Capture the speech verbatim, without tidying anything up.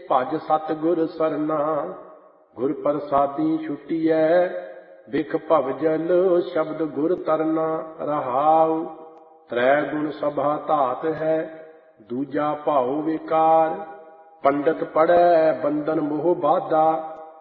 ਭਜ ਸਤਿਗੁਰ ਸਰਨਾ। ਗੁਰ ਪ੍ਰਸਾਦੀ ਛੁਟੀਐ ਬਿਖ ਭਵ ਜਲ ਸ਼ਬਦ ਗੁਰ ਤਰਨਾ। ਰਹਾਉ ਤ੍ਰੈ ਗੁਣ ਸਭਾ ਧਾਤ ਹੈ ਦੂਜਾ ਭਾਉ ਵਿਕਾਰ। ਪੰਡਤ ਪੜ੍ਹੈ ਬੰਧਨ ਮੋਹ ਬਾਧਾ